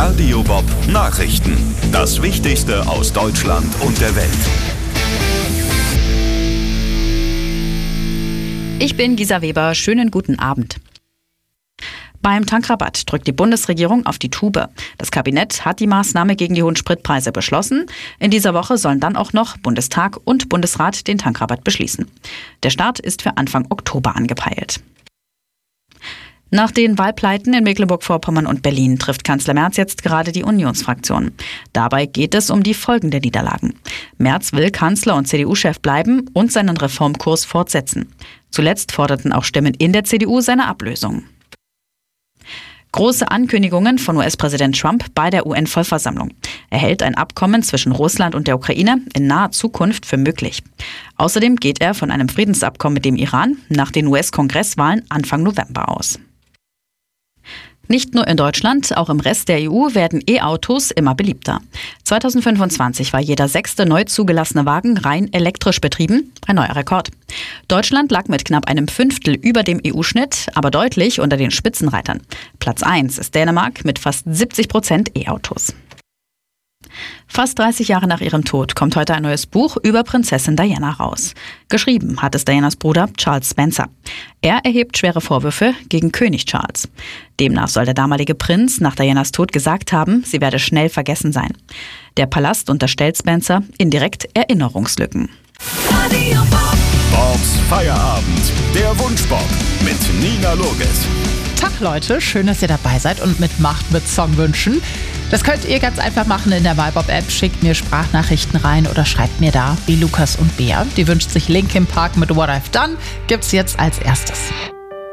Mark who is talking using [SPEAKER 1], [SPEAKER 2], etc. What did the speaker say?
[SPEAKER 1] Radio Bob Nachrichten. Das Wichtigste aus Deutschland und der Welt.
[SPEAKER 2] Ich bin Gisa Weber. Schönen guten Abend. Beim Tankrabatt drückt die Bundesregierung auf die Tube. Das Kabinett hat die Maßnahme gegen die hohen Spritpreise beschlossen. In dieser Woche sollen dann auch noch Bundestag und Bundesrat den Tankrabatt beschließen. Der Start ist für Anfang Oktober angepeilt. Nach den Wahlpleiten in Mecklenburg-Vorpommern und Berlin trifft Kanzler Merz jetzt gerade die Unionsfraktion. Dabei geht es um die Folgen der Niederlagen. Merz will Kanzler und CDU-Chef bleiben und seinen Reformkurs fortsetzen. Zuletzt forderten auch Stimmen in der CDU seine Ablösung. Große Ankündigungen von US-Präsident Trump bei der UN-Vollversammlung. Er hält ein Abkommen zwischen Russland und der Ukraine in naher Zukunft für möglich. Außerdem geht er von einem Friedensabkommen mit dem Iran nach den US-Kongresswahlen Anfang November aus. Nicht nur in Deutschland, auch im Rest der EU werden E-Autos immer beliebter. 2025 war jeder 6. neu zugelassene Wagen rein elektrisch betrieben, ein neuer Rekord. Deutschland lag mit knapp einem Fünftel über dem EU-Schnitt, aber deutlich unter den Spitzenreitern. Platz 1 ist Dänemark mit fast 70% E-Autos. Fast 30 Jahre nach ihrem Tod kommt heute ein neues Buch über Prinzessin Diana raus. Geschrieben hat es Dianas Bruder Charles Spencer. Er erhebt schwere Vorwürfe gegen König Charles. Demnach soll der damalige Prinz nach Dianas Tod gesagt haben, sie werde schnell vergessen sein. Der Palast unterstellt Spencer indirekt Erinnerungslücken.
[SPEAKER 1] Bobs Feierabend, der Wunschbob mit Nina Loges.
[SPEAKER 3] Tag Leute, schön, dass ihr dabei seid und mitmacht mit Songwünschen. Das könnt ihr ganz einfach machen in der Vibob-App. Schickt mir Sprachnachrichten rein oder schreibt mir da, wie Lukas und Bea. Die wünscht sich Linkin Park mit What I've Done. Gibt's jetzt als erstes.